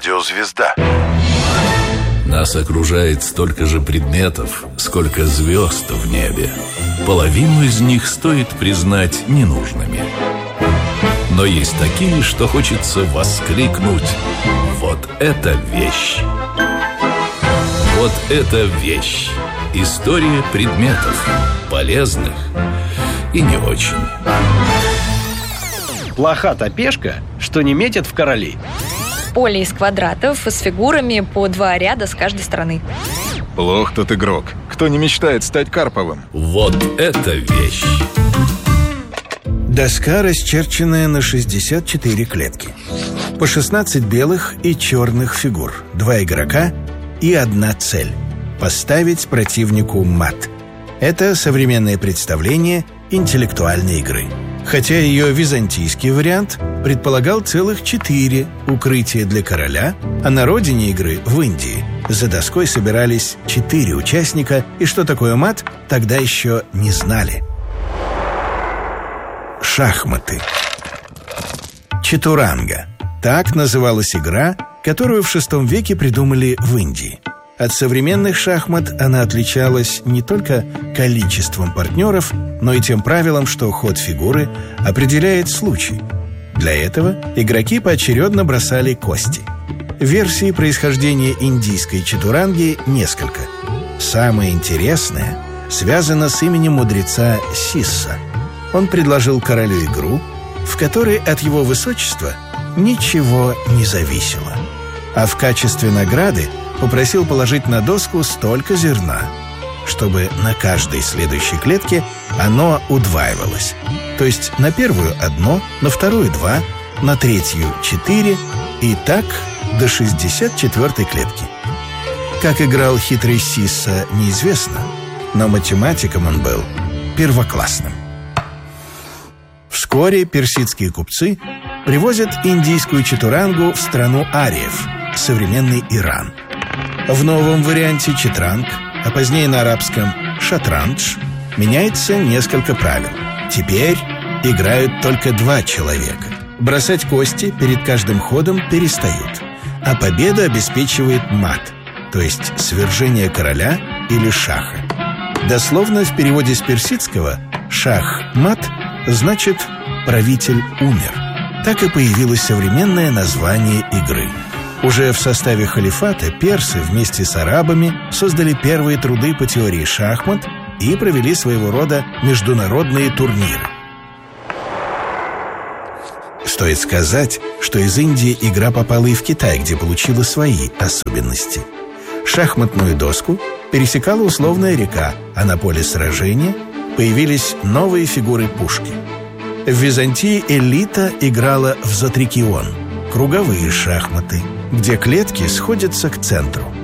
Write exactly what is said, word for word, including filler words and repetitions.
радиозвезда. Нас окружает столько же предметов, сколько звезд в небе. Половину из них стоит признать ненужными. Но есть такие, что хочется воскликнуть: вот это вещь! Вот это вещь! История предметов, полезных и не очень. Плоха та пешка, что не метит в короли. Поле из квадратов с фигурами по два ряда с каждой стороны. Плох тот игрок, кто не мечтает стать Карповым. Вот это вещь! Доска, расчерченная на шестьдесят четыре клетки. По шестнадцать белых и черных фигур. Два игрока и одна цель – поставить противнику мат. Это современное представление интеллектуальной игры. Хотя ее византийский вариант предполагал целых четыре укрытия для короля, а на родине игры, в Индии, за доской собирались четыре участника, и что такое мат, тогда еще не знали. Шахматы. Чатуранга. Так называлась игра, которую в шестом веке придумали в Индии. От современных шахмат она отличалась не только количеством партнеров, но и тем правилом, что ход фигуры определяет случай. Для этого игроки поочередно бросали кости. Версий происхождения индийской чатуранги несколько. Самое интересное связано с именем мудреца Сисса. Он предложил королю игру, в которой от его высочества ничего не зависело. А в качестве награды попросил положить на доску столько зерна, чтобы на каждой следующей клетке оно удваивалось. То есть на первую одно, на вторую два, на третью четыре и так до шестьдесят четвёртой клетки. Как играл хитрый Сисса, неизвестно, но математиком он был первоклассным. Вскоре персидские купцы привозят индийскую чатурангу в страну ариев, современный Иран. В новом варианте чатранг, а позднее на арабском шатрандж, меняется несколько правил. Теперь играют только два человека. Бросать кости перед каждым ходом перестают, а победу обеспечивает мат, то есть свержение короля или шаха. Дословно в переводе с персидского «шах-мат» значит «правитель умер». Так и появилось современное название игры. Уже в составе халифата персы вместе с арабами создали первые труды по теории шахмат и провели своего рода международные турниры. Стоит сказать, что из Индии игра попала и в Китай, где получила свои особенности. Шахматную доску пересекала условная река, а на поле сражения появились новые фигуры пушки. В Византии элита играла в затрикион – круговые шахматы, где клетки сходятся к центру.